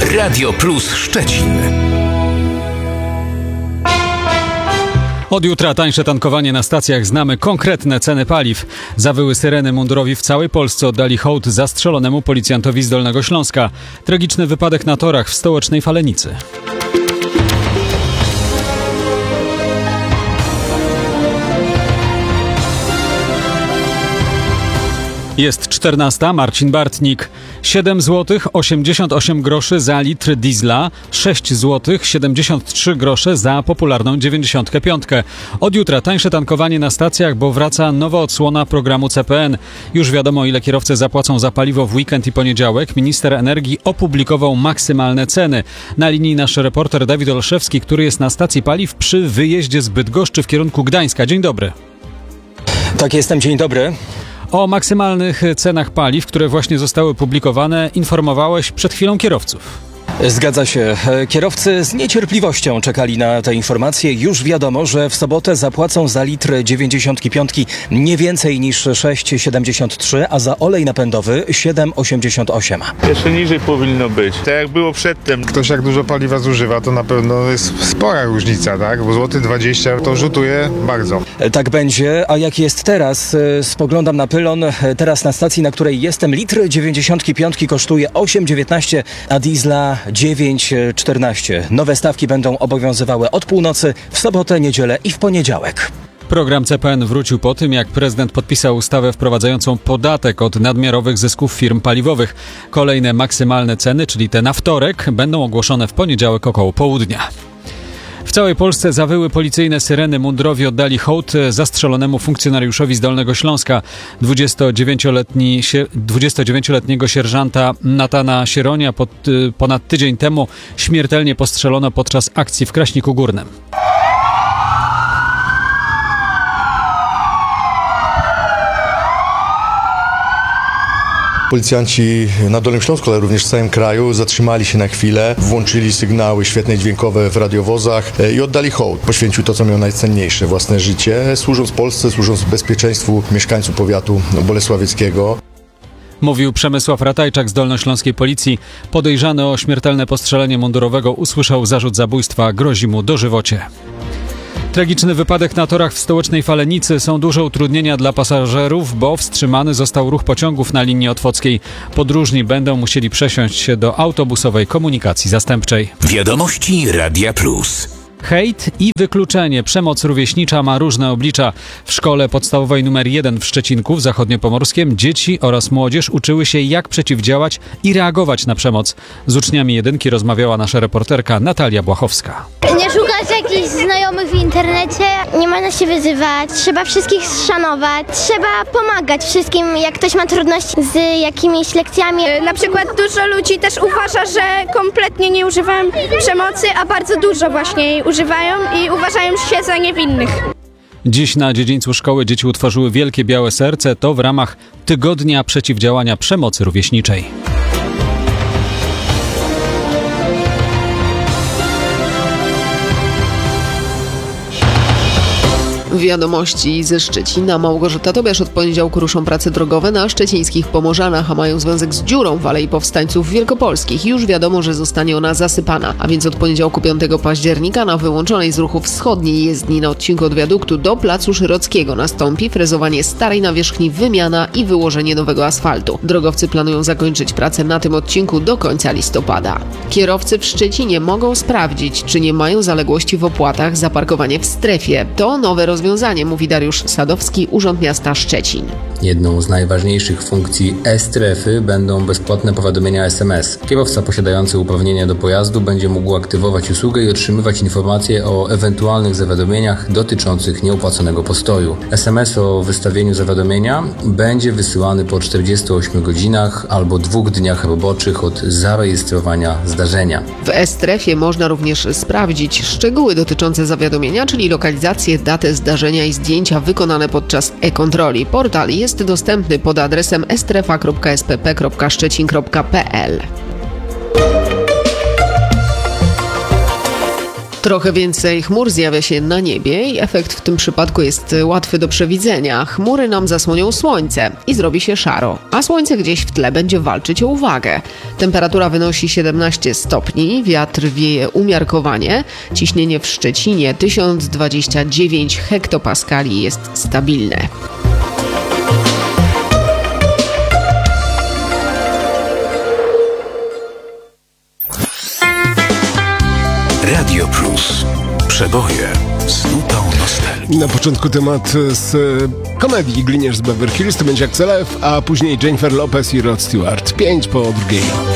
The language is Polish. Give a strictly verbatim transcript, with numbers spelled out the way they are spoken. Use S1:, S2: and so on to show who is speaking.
S1: Radio Plus Szczecin.
S2: Od jutra tańsze tankowanie na stacjach. Znamy konkretne ceny paliw. Zawyły syreny, mundurowi w całej Polsce oddali hołd zastrzelonemu policjantowi z Dolnego Śląska. Tragiczny wypadek na torach w stołecznej Falenicy. Jest czternasta. Marcin Bartnik. siedem złotych osiemdziesiąt osiem groszy za litr diesla, sześć złotych siedemdziesiąt trzy grosze za popularną dziewięćdziesiątkę pięć. Od jutra tańsze tankowanie na stacjach, bo wraca nowa odsłona programu C P N. Już wiadomo, ile kierowcy zapłacą za paliwo w weekend i poniedziałek. Minister energii opublikował maksymalne ceny. Na linii nasz reporter Dawid Olszewski, który jest na stacji paliw przy wyjeździe z Bydgoszczy w kierunku Gdańska. Dzień dobry.
S3: Tak, jestem. Dzień dobry.
S2: O maksymalnych cenach paliw, które właśnie zostały publikowane, informowałeś przed chwilą kierowców.
S3: Zgadza się. Kierowcy z niecierpliwością czekali na te informacje. Już wiadomo, że w sobotę zapłacą za litr dziewięćdziesiątki pięć nie więcej niż sześć siedemdziesiąt trzy, a za olej napędowy siedem osiemdziesiąt osiem.
S4: Jeszcze niżej powinno być, tak jak było przedtem.
S5: Ktoś jak dużo paliwa zużywa, to na pewno jest spora różnica, tak? Bo złoty dwadzieścia to rzutuje bardzo.
S3: Tak będzie, a jak jest teraz? Spoglądam na pylon. Teraz na stacji, na której jestem, litr dziewięćdziesiątki pięć kosztuje osiem dziewiętnaście, a diesla dziewięć czternaście. Nowe stawki będą obowiązywały od północy w sobotę, niedzielę i w poniedziałek.
S2: Program C P N wrócił po tym, jak prezydent podpisał ustawę wprowadzającą podatek od nadmiarowych zysków firm paliwowych. Kolejne maksymalne ceny, czyli te na wtorek, będą ogłoszone w poniedziałek około południa. W całej Polsce zawyły policyjne syreny. Mundurowi oddali hołd zastrzelonemu funkcjonariuszowi z Dolnego Śląska. dwudziestodziewięcioletni, dwudziestodziewięcioletniego sierżanta Natana Sieronia pod, ponad tydzień temu śmiertelnie postrzelono podczas akcji w Kraśniku Górnym.
S6: Policjanci na Dolnym Śląsku, ale również w całym kraju zatrzymali się na chwilę, włączyli sygnały świetne dźwiękowe w radiowozach i oddali hołd. Poświęcił to, co miał najcenniejsze, własne życie, służąc Polsce, służąc bezpieczeństwu mieszkańców powiatu bolesławieckiego.
S2: Mówił Przemysław Ratajczak z Dolnośląskiej Policji. Podejrzany o śmiertelne postrzelenie mundurowego usłyszał zarzut zabójstwa, grozi mu dożywocie. Tragiczny wypadek na torach w stołecznej Falenicy. Są duże utrudnienia dla pasażerów, bo wstrzymany został ruch pociągów na linii otwockiej. Podróżni będą musieli przesiąść się do autobusowej komunikacji zastępczej.
S1: Wiadomości Radia Plus.
S2: Hejt i wykluczenie. Przemoc rówieśnicza ma różne oblicza. W szkole podstawowej numer jeden w Szczecinku w Zachodniopomorskiem dzieci oraz młodzież uczyły się, jak przeciwdziałać i reagować na przemoc. Z uczniami jedynki rozmawiała nasza reporterka Natalia Błachowska.
S7: Nie szukać jakichś znajomych w internecie, nie można się wyzywać, trzeba wszystkich szanować, trzeba pomagać wszystkim, jak ktoś ma trudności z jakimiś lekcjami.
S8: Na przykład dużo ludzi też uważa, że kompletnie nie używają przemocy, a bardzo dużo właśnie jej używają i uważają się za niewinnych.
S2: Dziś na dziedzińcu szkoły dzieci utworzyły Wielkie Białe Serce. To w ramach Tygodnia Przeciwdziałania Przemocy Rówieśniczej.
S9: Wiadomości ze Szczecina. Małgorzata Tobiasz. Od poniedziałku ruszą prace drogowe na szczecińskich Pomorzanach, a mają związek z dziurą w Alei Powstańców Wielkopolskich. Już wiadomo, że zostanie ona zasypana, a więc od poniedziałku piątego października na wyłączonej z ruchu wschodniej jezdni na odcinku od wiaduktu do Placu Szyrockiego nastąpi frezowanie starej nawierzchni, wymiana i wyłożenie nowego asfaltu. Drogowcy planują zakończyć pracę na tym odcinku do końca listopada. Kierowcy w Szczecinie mogą sprawdzić, czy nie mają zaległości w opłatach za parkowanie w strefie. To nowe rozwiązanie. Rozwiązanie, mówi Dariusz Sadowski, Urząd Miasta Szczecin.
S10: Jedną z najważniejszych funkcji e-strefy będą bezpłatne powiadomienia S M S. Kierowca posiadający uprawnienia do pojazdu będzie mógł aktywować usługę i otrzymywać informacje o ewentualnych zawiadomieniach dotyczących nieopłaconego postoju. S M S o wystawieniu zawiadomienia będzie wysyłany po czterdziestu ośmiu godzinach albo dwóch dniach roboczych od zarejestrowania zdarzenia.
S9: W e-strefie można również sprawdzić szczegóły dotyczące zawiadomienia, czyli lokalizację, datę zdarzenia i zdjęcia wykonane podczas e-kontroli. Portal jest dostępny pod adresem e strefa kropka s p p kropka szczecin kropka p l. Trochę więcej chmur zjawia się na niebie i efekt w tym przypadku jest łatwy do przewidzenia. Chmury nam zasłonią słońce i zrobi się szaro, a słońce gdzieś w tle będzie walczyć o uwagę. Temperatura wynosi siedemnaście stopni, wiatr wieje umiarkowanie, ciśnienie w Szczecinie tysiąc dwadzieścia dziewięć hektopaskali jest stabilne.
S1: Radio Plus. Przeboje z nutą nostalgii.
S11: Na początku temat z komedii Gliniarz z Beverly Hills, to będzie Axel F, a później Jennifer Lopez i Rod Stewart. Pięć po drugiej.